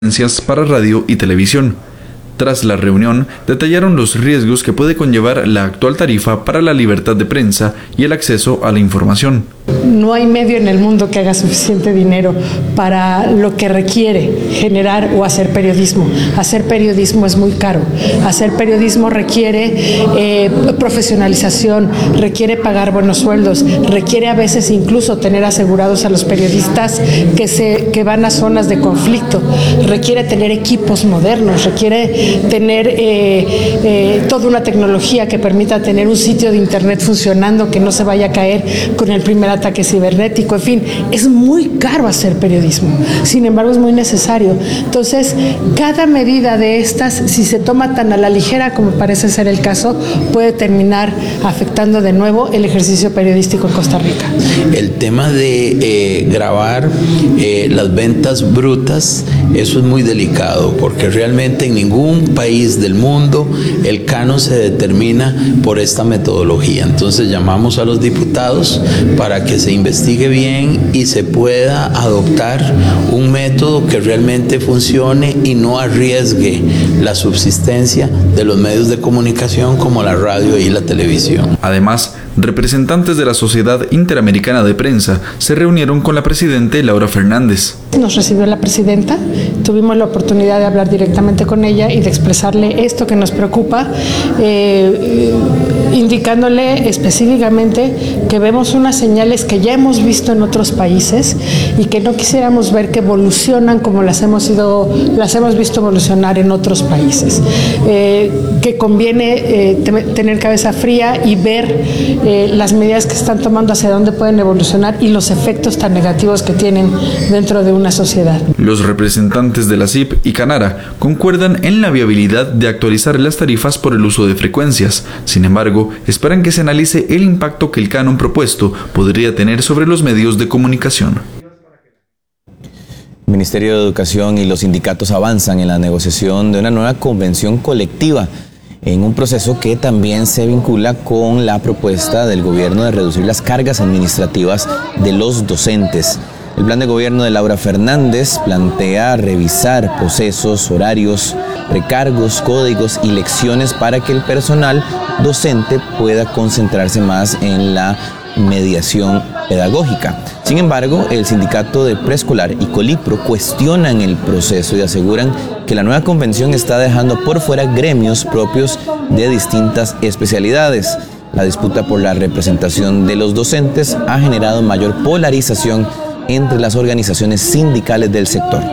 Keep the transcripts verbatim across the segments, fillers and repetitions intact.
para radio y televisión. Tras la reunión, detallaron los riesgos que puede conllevar la actual tarifa para la libertad de prensa y el acceso a la información. No hay medio en el mundo que haga suficiente dinero para lo que requiere generar o hacer periodismo. Hacer periodismo es muy caro. Hacer periodismo requiere eh, profesionalización, requiere pagar buenos sueldos, requiere a veces incluso tener asegurados a los periodistas que, se, que van a zonas de conflicto, requiere tener equipos modernos, requiere tener eh, eh, toda una tecnología que permita tener un sitio de internet funcionando, que no se vaya a caer con el primer ataque cibernético. En fin, es muy caro hacer periodismo, sin embargo es muy necesario. Entonces, cada medida de estas, si se toma tan a la ligera como parece ser el caso, puede terminar afectando de nuevo el ejercicio periodístico en Costa Rica. El tema de eh, grabar eh, las ventas brutas, eso es muy delicado, porque realmente en ningún país del mundo el canon se determina por esta metodología. Entonces llamamos a los diputados para que se investigue bien y se pueda adoptar un método que realmente funcione y no arriesgue la subsistencia de los medios de comunicación como la radio y la televisión. Además, representantes de la Sociedad Interamericana de Prensa se reunieron con la presidenta Laura Fernández. Nos recibió la presidenta, tuvimos la oportunidad de hablar directamente con ella y de expresarle esto que nos preocupa, eh, indicándole específicamente que vemos unas señales que ya hemos visto en otros países y que no quisiéramos ver que evolucionan como las hemos, ido, las hemos visto evolucionar en otros países. Eh, que conviene eh, tener cabeza fría y ver eh, las medidas que están tomando, hacia dónde pueden evolucionar y los efectos tan negativos que tienen dentro de una sociedad. Los representantes de la C I P y Canara concuerdan en la viabilidad de actualizar las tarifas por el uso de frecuencias. Sin embargo, esperan que se analice el impacto que el canon propuesto podría tener sobre los medios de comunicación. El Ministerio de Educación y los sindicatos avanzan en la negociación de una nueva convención colectiva, en un proceso que también se vincula con la propuesta del gobierno de reducir las cargas administrativas de los docentes. El plan de gobierno de Laura Fernández plantea revisar procesos, horarios, recargos, códigos y lecciones para que el personal docente pueda concentrarse más en la mediación pedagógica. Sin embargo, el sindicato de preescolar y Colipro cuestionan el proceso y aseguran que la nueva convención está dejando por fuera gremios propios de distintas especialidades. La disputa por la representación de los docentes ha generado mayor polarización entre las organizaciones sindicales del sector.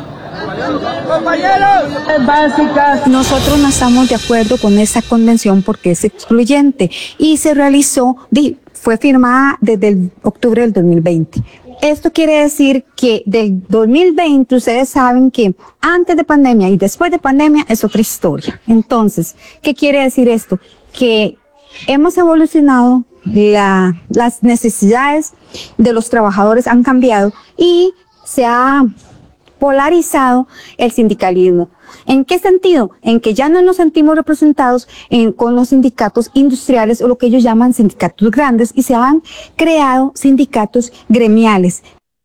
Básicas. Nosotros no estamos de acuerdo con esa convención porque es excluyente y se realizó, fue firmada desde el octubre del dos mil veinte. Esto quiere decir que del dos mil veinte ustedes saben que antes de pandemia y después de pandemia es otra historia. Entonces, ¿qué quiere decir esto? Que hemos evolucionado, la, las necesidades de los trabajadores han cambiado y se ha polarizado el sindicalismo. ¿En qué sentido? En que ya no nos sentimos representados en, con los sindicatos industriales o lo que ellos llaman sindicatos grandes y se han creado sindicatos gremiales.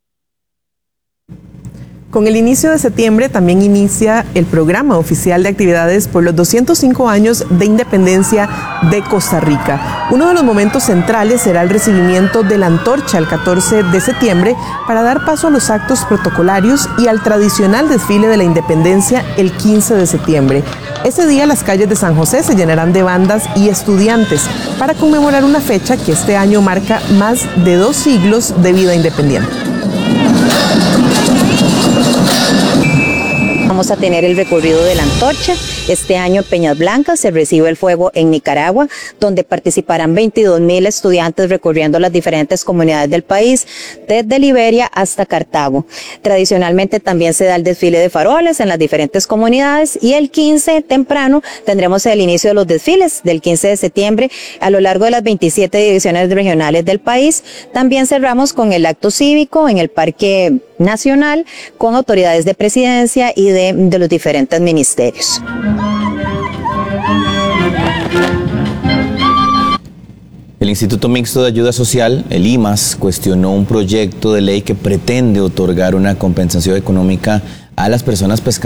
Con el inicio de septiembre también inicia el programa oficial de actividades por los doscientos cinco años de independencia de Costa Rica. Uno de los momentos centrales será el recibimiento de la antorcha el catorce de septiembre para dar paso a los actos protocolarios y al tradicional desfile de la independencia el quince de septiembre. Ese día las calles de San José se llenarán de bandas y estudiantes para conmemorar una fecha que este año marca más de dos siglos de vida independiente. Vamos a tener el recorrido de la antorcha. Este año en Peñas Blancas se recibe el fuego en Nicaragua, donde participarán veintidós mil estudiantes recorriendo las diferentes comunidades del país, desde Liberia hasta Cartago. Tradicionalmente también se da el desfile de faroles en las diferentes comunidades y el quince temprano tendremos el inicio de los desfiles del quince de septiembre a lo largo de las veintisiete divisiones regionales del país. También cerramos con el acto cívico en el Parque Nacional con autoridades de presidencia y de, de los diferentes ministerios. El Instituto Mixto de Ayuda Social, el I M A S, cuestionó un proyecto de ley que pretende otorgar una compensación económica a las personas pescadoras